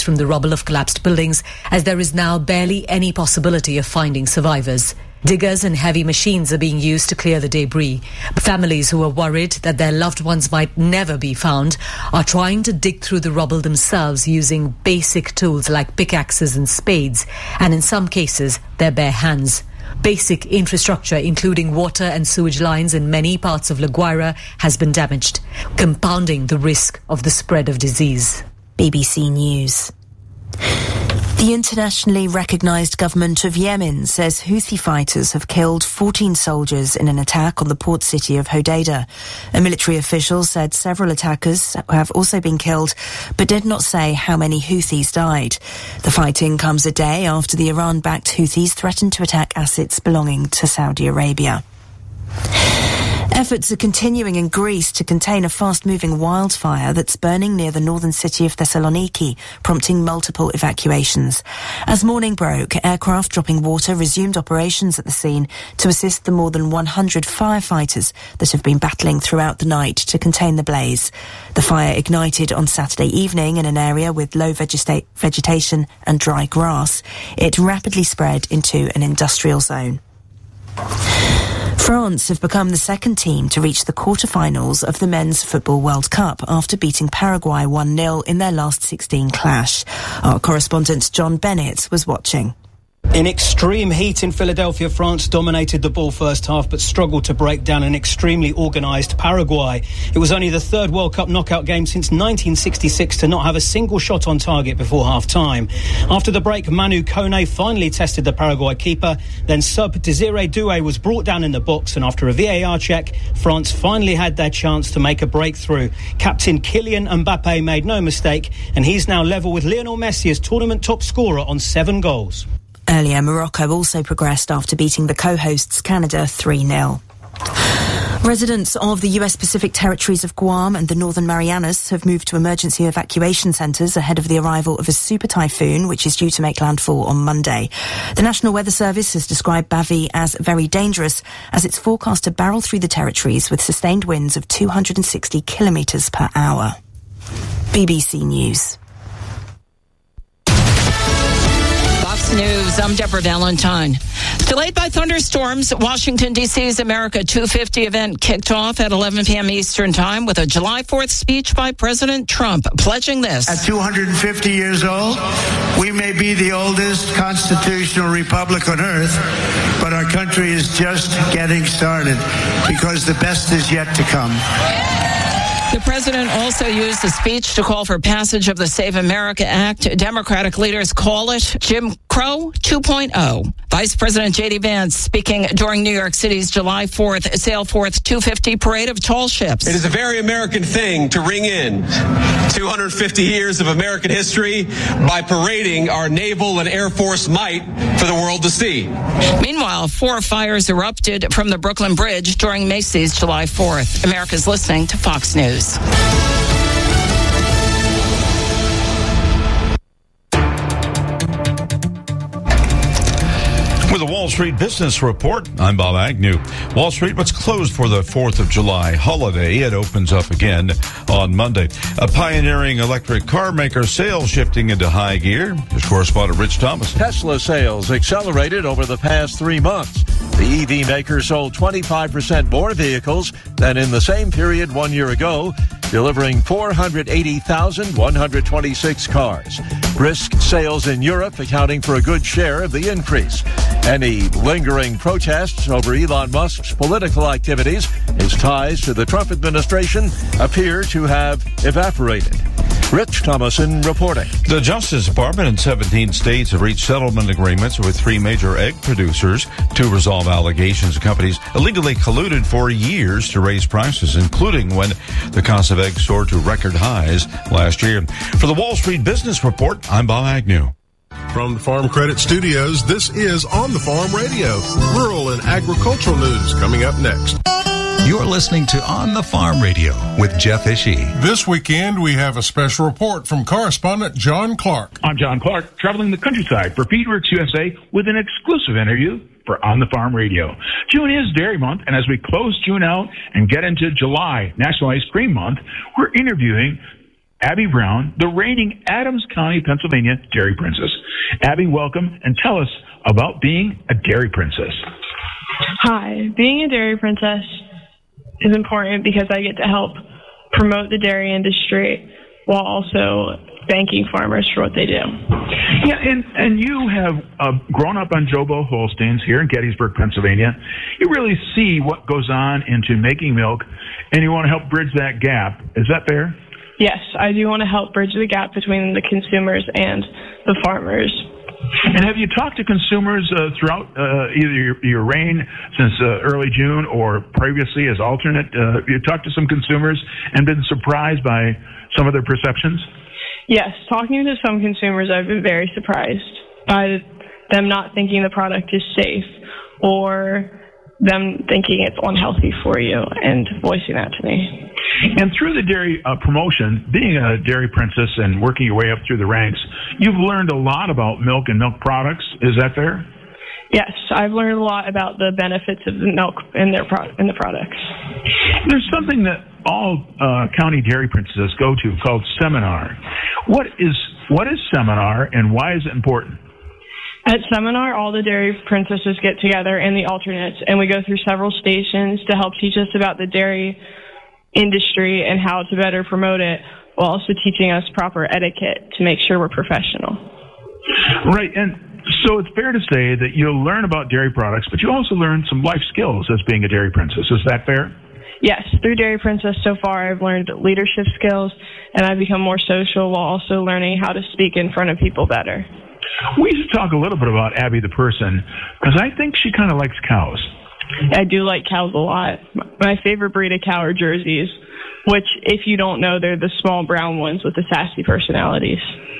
bodies from the rubble of collapsed buildings, as there is now barely any possibility of finding survivors. Diggers and heavy machines are being used to clear the debris. Families who are worried that their loved ones might never be found are trying to dig through the rubble themselves using basic tools like pickaxes and spades, and in some cases, their bare hands. Basic infrastructure, including water and sewage lines in many parts of La Guaira, has been damaged, compounding the risk of the spread of disease. BBC News. The internationally recognised government of Yemen says Houthi fighters have killed 14 soldiers in an attack on the port city of Hodeidah. A military official said several attackers have also been killed, but did not say how many Houthis died. The fighting comes a day after the Iran-backed Houthis threatened to attack assets belonging to Saudi Arabia. Efforts are continuing in Greece to contain a fast-moving wildfire that's burning near the northern city of Thessaloniki, prompting multiple evacuations. As morning broke, aircraft dropping water resumed operations at the scene to assist the more than 100 firefighters that have been battling throughout the night to contain the blaze. The fire ignited on Saturday evening in an area with low vegetation and dry grass. It rapidly spread into an industrial zone. France have become the second team to reach the quarter-finals of the Men's Football World Cup after beating Paraguay 1-0 in their last 16 clash. Our correspondent John Bennett was watching. In extreme heat in Philadelphia, France dominated the ball first half but struggled to break down an extremely organised Paraguay. It was only the third World Cup knockout game since 1966 to not have a single shot on target before half-time. After the break, Manu Kone finally tested the Paraguay keeper. Then sub Desiree Doué was brought down in the box, and after a VAR check, France finally had their chance to make a breakthrough. Captain Kylian Mbappe made no mistake, and he's now level with Lionel Messi as tournament top scorer on 7 goals. Earlier, Morocco also progressed after beating the co-hosts Canada 3-0. Residents of the US Pacific territories of Guam and the Northern Marianas have moved to emergency evacuation centres ahead of the arrival of a super typhoon, which is due to make landfall on Monday. The National Weather Service has described Bavi as very dangerous, as it's forecast to barrel through the territories with sustained winds of 260 kilometres per hour. BBC News. News. I'm Deborah Valentine. Delayed by thunderstorms, Washington, D.C.'s America 250 event kicked off at 11 p.m. Eastern Time with a July 4th speech by President Trump pledging this. At 250 years old, we may be the oldest constitutional republic on earth, but our country is just getting started because the best is yet to come. The president also used the speech to call for passage of the Save America Act. Democratic leaders call it Jim Crow 2.0. Vice President J.D. Vance speaking during New York City's July 4th Sail Forth 250 parade of tall ships. It is a very American thing to ring in 250 years of American history by parading our naval and Air Force might for the world to see. Meanwhile, 4 fires erupted from the Brooklyn Bridge during Macy's July 4th. America's listening to Fox News. With a Wall Street Business Report, I'm Bob Agnew. Wall Street was closed for the 4th of July holiday. It opens up again on Monday. A pioneering electric car maker sales shifting into high gear. Here's correspondent Rich Thomas. Tesla sales accelerated over the past 3 months. The EV maker sold 25% more vehicles than in the same period 1 year ago, delivering 480,126 cars. Brisk sales in Europe accounting for a good share of the increase. Any lingering protests over Elon Musk's political activities, his ties to the Trump administration, appear to have evaporated. Rich Thomason reporting. The Justice Department in 17 states have reached settlement agreements with 3 major egg producers to resolve allegations of companies illegally colluded for years to raise prices, including when the cost of eggs soared to record highs last year. For the Wall Street Business Report, I'm Bob Agnew. From the Farm Credit Studios, this is On the Farm Radio. Rural and agricultural news coming up next. You're listening to On the Farm Radio with Jeff Ishii. This weekend, we have a special report from correspondent John Clark. I'm John Clark, traveling the countryside for Feedworks USA with an exclusive interview for On the Farm Radio. June is Dairy Month, and as we close June out and get into July, National Ice Cream Month, we're interviewing Abby Brown, the reigning Adams County, Pennsylvania Dairy Princess. Abby, welcome, and tell us about being a Dairy Princess. Hi, being a Dairy Princess is important because I get to help promote the dairy industry while also thanking farmers for what they do. Yeah, and you have grown up on Jobo Holsteins here in Gettysburg, Pennsylvania. You really see what goes on into making milk, and you want to help bridge that gap. Is that fair? Yes, I do want to help bridge the gap between the consumers and the farmers. And have you talked to consumers throughout either your reign since early June or previously as alternate? You talked to some consumers and been surprised by some of their perceptions? Yes, talking to some consumers, I've been very surprised by them not thinking the product is safe or them thinking it's unhealthy for you and voicing that to me. And through the dairy promotion, being a Dairy Princess and working your way up through the ranks, you've learned a lot about milk and milk products. Is that fair? Yes, I've learned a lot about the benefits of the milk in the products. There's something that all county dairy princesses go to called seminar. What is seminar, and why is it important? At seminar, all the dairy princesses get together and the alternates, and we go through several stations to help teach us about the dairy industry and how to better promote it, while also teaching us proper etiquette to make sure we're professional. Right, and so it's fair to say that you'll learn about dairy products, but you also learn some life skills as being a dairy princess. Is that fair? Yes, through Dairy Princess so far, I've learned leadership skills, and I've become more social while also learning how to speak in front of people better. We should talk a little bit about Abby the person, because I think she kind of likes cows. I do like cows a lot. My favorite breed of cow are Jerseys, which, if you don't know, they're the small brown ones with the sassy personalities.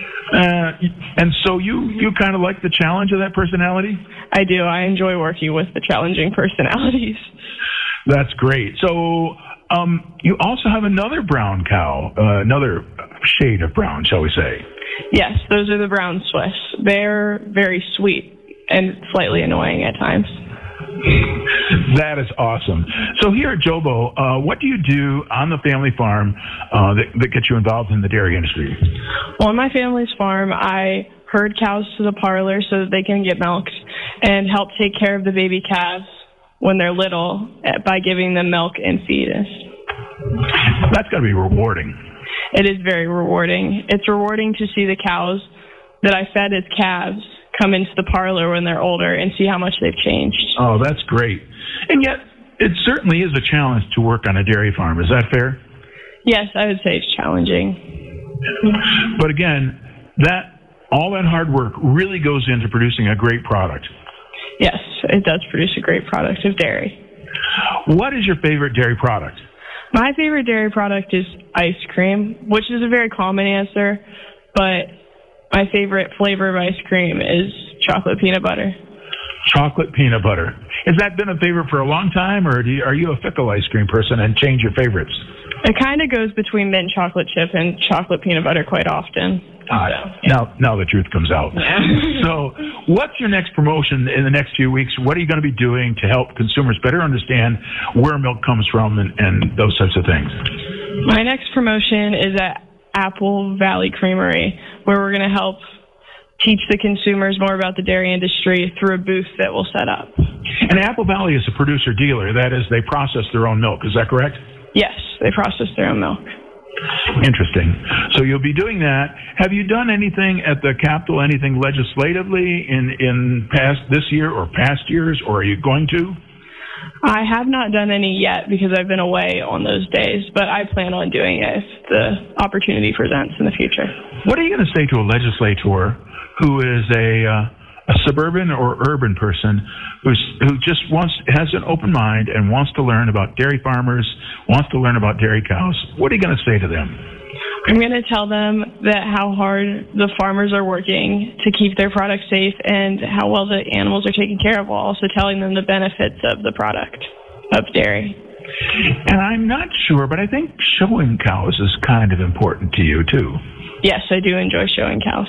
And so you kind of like the challenge of that personality? I do. I enjoy working with the challenging personalities. That's great. So you also have another brown cow, another shade of brown, shall we say? Yes, those are the brown Swiss. They're very sweet and slightly annoying at times. That is awesome. So here at Jobo, what do you do on the family farm that gets you involved in the dairy industry? Well, on my family's farm, I herd cows to the parlor so that they can get milked and help take care of the baby calves when they're little by giving them milk and feed. That's got to be rewarding. It is very rewarding. It's rewarding to see the cows that I fed as calves come into the parlor when they're older and see how much they've changed. Oh, that's great. And yet, it certainly is a challenge to work on a dairy farm. Is that fair? Yes, I would say it's challenging. But again, all that hard work really goes into producing a great product. Yes, it does produce a great product of dairy. What is your favorite dairy product? My favorite dairy product is ice cream, which is a very common answer, but my favorite flavor of ice cream is chocolate peanut butter. Chocolate peanut butter. Has that been a favorite for a long time, or are you a fickle ice cream person and change your favorites? It kind of goes between mint chocolate chip and chocolate peanut butter quite often. Now the truth comes out. Yeah. So what's your next promotion in the next few weeks? What are you going to be doing to help consumers better understand where milk comes from and those types of things? My next promotion is at Apple Valley Creamery, where we're going to help teach the consumers more about the dairy industry through a booth that we'll set up. And Apple Valley is a producer-dealer. That is, they process their own milk. Is that correct? Yes, they process their own milk. Interesting. So you'll be doing that. Have you done anything at the Capitol, anything legislatively in this year or past years, or are you going to? I have not done any yet because I've been away on those days, but I plan on doing it if the opportunity presents in the future. What are you going to say to a legislator who is a suburban or urban person who just has an open mind and wants to learn about dairy farmers, wants to learn about dairy cows? What are you going to say to them? I'm going to tell them that how hard the farmers are working to keep their products safe and how well the animals are taken care of, while also telling them the benefits of the product of dairy. And I'm not sure, but I think showing cows is kind of important to you, too. Yes, I do enjoy showing cows.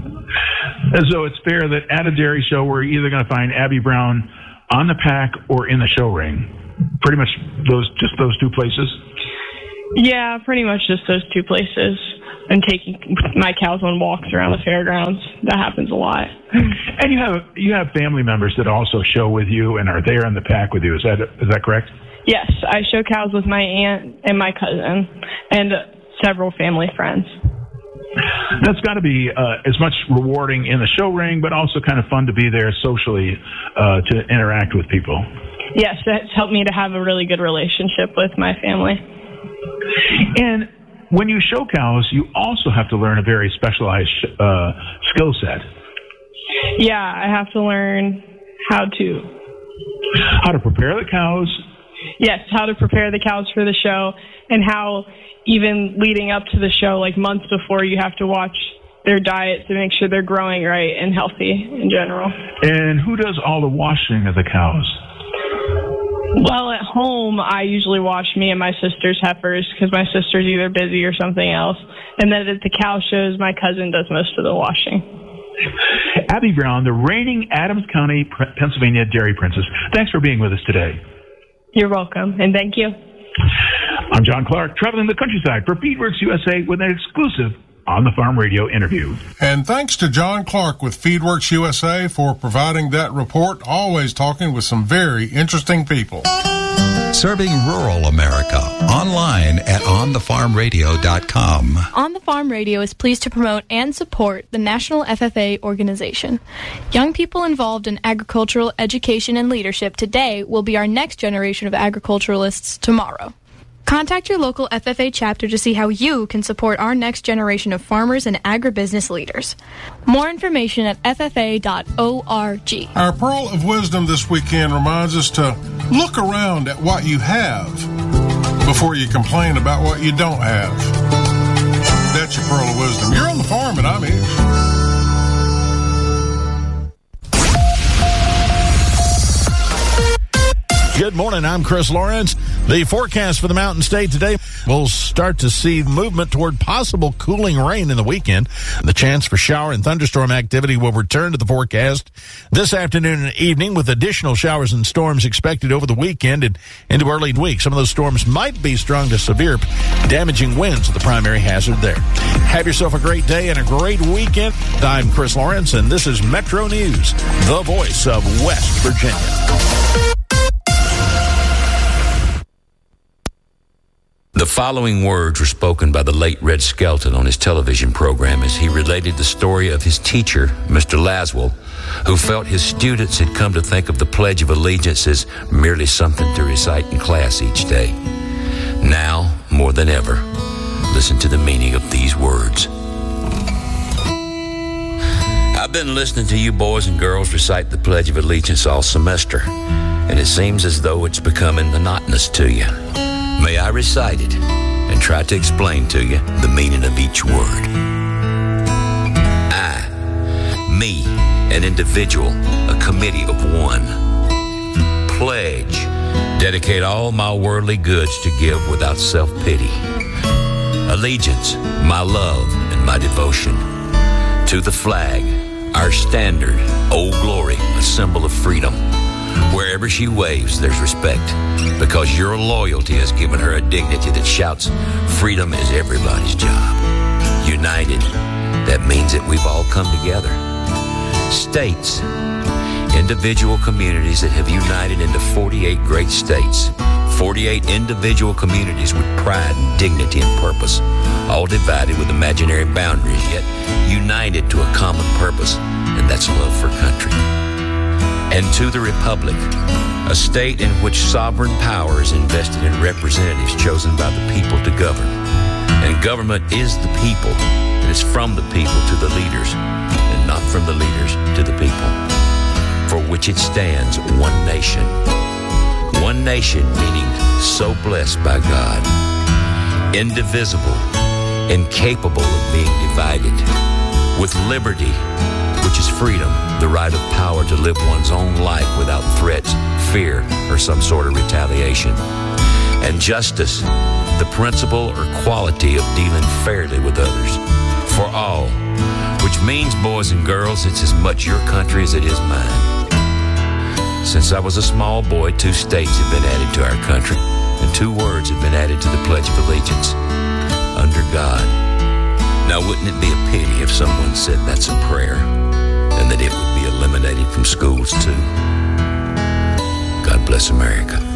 And so it's fair that at a dairy show, we're either going to find Abby Brown on the pack or in the show ring. Pretty much those two places? Yeah, pretty much just those two places. and taking my cows on walks around the fairgrounds. That happens a lot. And you have family members that also show with you and are there in the pack with you. Is that correct? Yes, I show cows with my aunt and my cousin and several family friends. That's got to be as much rewarding in the show ring, but also kind of fun to be there socially to interact with people. Yes, that's helped me to have a really good relationship with my family. And when you show cows, you also have to learn a very specialized skill set. Yeah, I have to learn how to prepare the cows. Yes, how to prepare the cows for the show, and how even leading up to the show, like months before, you have to watch their diet to make sure they're growing right and healthy in general. And who does all the washing of the cows? Well, at home, I usually wash me and my sister's heifers because my sister's either busy or something else. And then at the cow shows, my cousin does most of the washing. Abby Brown, the reigning Adams County, Pennsylvania Dairy Princess. Thanks for being with us today. You're welcome, and thank you. I'm John Clark, traveling the countryside for Feedworks USA with an exclusive On the Farm Radio interview. And thanks to John Clark with Feedworks USA for providing that report, always talking with some very interesting people. Serving rural America, online at onthefarmradio.com. On the Farm Radio is pleased to promote and support the National FFA organization. Young people involved in agricultural education and leadership today will be our next generation of agriculturalists tomorrow. Contact your local FFA chapter to see how you can support our next generation of farmers and agribusiness leaders. More information at ffa.org. Our Pearl of Wisdom this weekend reminds us to look around at what you have before you complain about what you don't have. That's your Pearl of Wisdom. You're on the farm and I'm Ish. Good morning, I'm Chris Lawrence. The forecast for the Mountain State today, we'll start to see movement toward possible cooling rain in the weekend. The chance for shower and thunderstorm activity will return to the forecast this afternoon and evening, with additional showers and storms expected over the weekend and into early week. Some of those storms might be strong to severe, damaging winds, the primary hazard there. Have yourself a great day and a great weekend. I'm Chris Lawrence, and this is Metro News, the voice of West Virginia. The following words were spoken by the late Red Skelton on his television program as he related the story of his teacher, Mr. Laswell, who felt his students had come to think of the Pledge of Allegiance as merely something to recite in class each day. Now, more than ever, listen to the meaning of these words. I've been listening to you boys and girls recite the Pledge of Allegiance all semester, and it seems as though it's becoming monotonous to you. May I recite it and try to explain to you the meaning of each word. I, me, an individual, a committee of one. Pledge, dedicate all my worldly goods to give without self-pity. Allegiance, my love and my devotion. To the flag, our standard, Old Glory, a symbol of freedom. Wherever she waves, there's respect, because your loyalty has given her a dignity that shouts, freedom is everybody's job. United, that means that we've all come together. States, individual communities that have united into 48 great states. 48 individual communities with pride and dignity and purpose, all divided with imaginary boundaries, yet united to a common purpose, and that's love for country. And to the Republic, a state in which sovereign power is invested in representatives chosen by the people to govern. And government is the people, and it's from the people to the leaders, and not from the leaders to the people. For which it stands, one nation. One nation meaning so blessed by God, indivisible, incapable of being divided, with liberty, which is freedom, the right of power to live one's own life without threats, fear, or some sort of retaliation. And justice, the principle or quality of dealing fairly with others. For all, which means, boys and girls, it's as much your country as it is mine. Since I was a small boy, 2 states have been added to our country, and 2 words have been added to the Pledge of Allegiance. Under God, Now, wouldn't it be a pity if someone said that's a prayer and that it would be eliminated from schools too? God bless America.